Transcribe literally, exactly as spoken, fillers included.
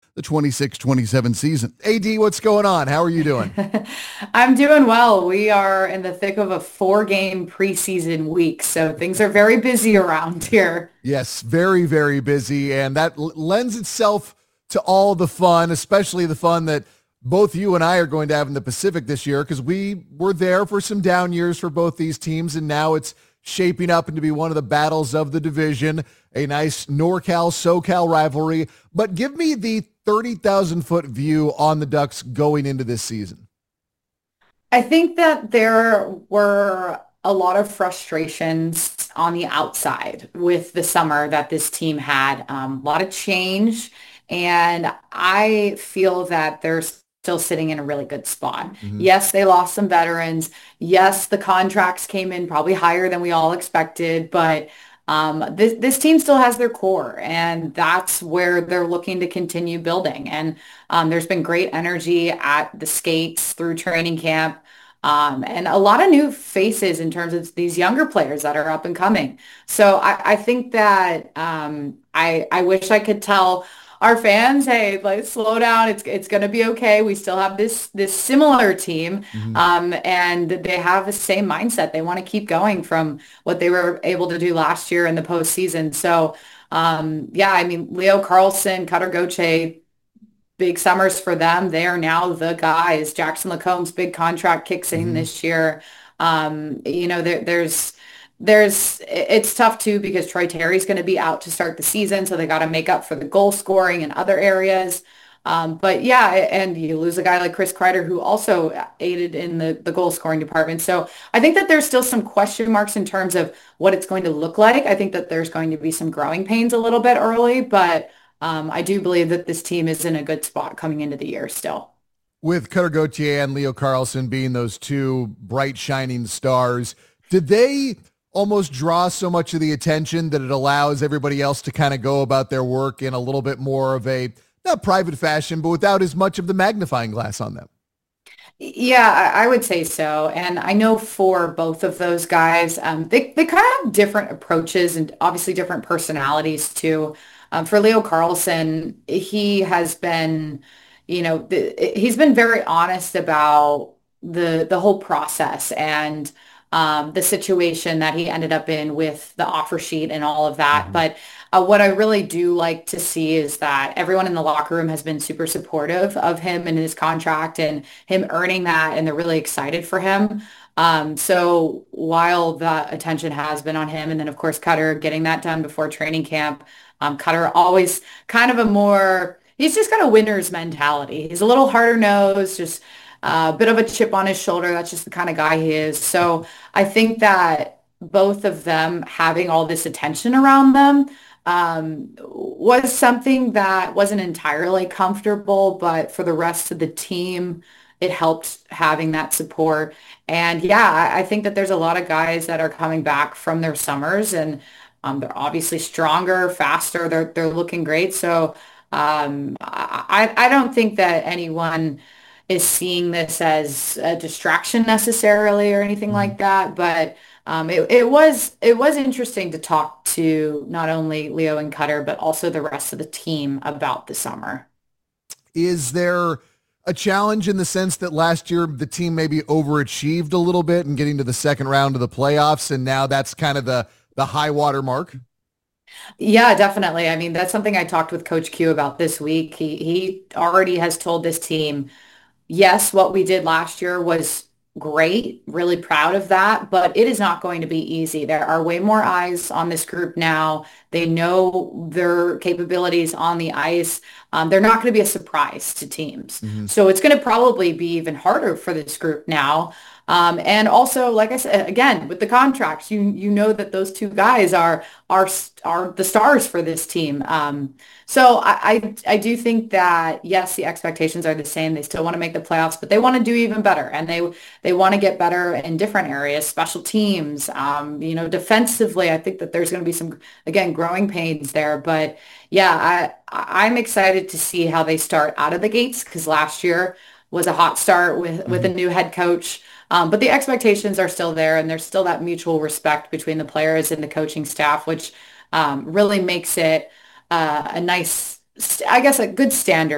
the twenty-six twenty-seven season. A D, what's going on? How are you doing? I'm doing well. We are in the thick of a four-game preseason week, so things are very busy around here. Yes, very, very busy, and that l- lends itself to all the fun, especially the fun that both you and I are going to have in the Pacific this year, because we were there for some down years for both these teams, and now it's shaping up into be one of the battles of the division, a nice NorCal-SoCal rivalry. But give me the thirty thousand foot view on the Ducks going into this season. I think that there were a lot of frustrations on the outside with the summer that this team had. Um, a lot of change, and I feel that they're still sitting in a really good spot. Mhm. Yes, they lost some veterans. Yes, the contracts came in probably higher than we all expected, but um, this this team still has their core, and that's where they're looking to continue building. And um, there's been great energy at the skates through training camp. Um, and a lot of new faces in terms of these younger players that are up and coming. So I, I think that um, I I wish I could tell our fans, hey, like slow down. It's it's going to be okay. We still have this this similar team, Mhm. um, and they have the same mindset. They want to keep going from what they were able to do last year in the postseason. So um, yeah, I mean, Leo Carlson, Cutter Gauthier, big summers for them. They are now the guys. Jackson Lacomb's big contract kicks in Mhm. this year. Um, you know, there, there's there's it's tough too because Troy Terry's going to be out to start the season, so they got to make up for the goal scoring in other areas. Um, but yeah, and you lose a guy like Chris Kreider who also aided in the, the goal scoring department. So I think that there's still some question marks in terms of what it's going to look like. I think that there's going to be some growing pains a little bit early, but um, I do believe that this team is in a good spot coming into the year still. With Cutter Gauthier and Leo Carlson being those two bright shining stars, did they almost draw so much of the attention that it allows everybody else to kind of go about their work in a little bit more of a, not private fashion, but without as much of the magnifying glass on them? Yeah, I I would say so. And I know for both of those guys, um, they, they kind of have different approaches and obviously different personalities too. Um, for Leo Carlson, he has been, you know, the, he's been very honest about the the whole process and um, the situation that he ended up in with the offer sheet and all of that. Mhm. But uh, what I really do like to see is that everyone in the locker room has been super supportive of him and his contract and him earning that, and they're really excited for him. Um, so while the attention has been on him, and then of course Cutter getting that done before training camp, um, Cutter always kind of a more, he's just got a winner's mentality. He's a little harder nosed, just a bit of a chip on his shoulder. That's just the kind of guy he is. So I think that both of them having all this attention around them um, was something that wasn't entirely comfortable, but for the rest of the team, it helped having that support. And yeah, I, I think that there's a lot of guys that are coming back from their summers and um, they're obviously stronger, faster. They're they're looking great. So um, I I don't think that anyone is seeing this as a distraction necessarily or anything Mhm. like that. But um, it, it was it was interesting to talk to not only Leo and Cutter, but also the rest of the team about the summer. Is there a challenge in the sense that last year the team maybe overachieved a little bit and getting to the second round of the playoffs, and now that's kind of the the high water mark? Yeah, definitely. I mean, that's something I talked with Coach Q about this week. He he already has told this team yes, what we did last year was great, really proud of that, but it is not going to be easy. There are way more eyes on this group now. They know their capabilities on the ice. Um, they're not going to be a surprise to teams. Mhm. So it's going to probably be even harder for this group now. Um, and also, like I said, again, with the contracts, you you know that those two guys are are are the stars for this team. Um, so I, I I do think that yes, the expectations are the same. They still want to make the playoffs, but they want to do even better, and they they want to get better in different areas, special teams. Um, you know, defensively, I think that there's going to be some again growing pains there. But yeah, I I'm excited to see how they start out of the gates because last year was a hot start with with a Mhm. new head coach. Um, but the expectations are still there, and there's still that mutual respect between the players and the coaching staff, which um, really makes it uh, a nice, I guess, a good standard